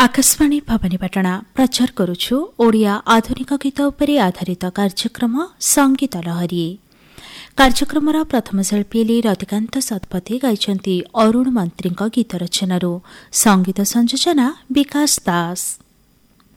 आकाशवाणी भवानीपाटना प्रचार करुछु ओडिया आधुनिक गीत उपरे आधारित कार्यक्रम संगीत लहरी। कार्यक्रमर प्रथम शिल्पी रतिकान्त सतपथी गाइछन्ति अरुण मन्त्रीଙ୍କ गीत रचनारू। संगीत संयोजना विकास दास।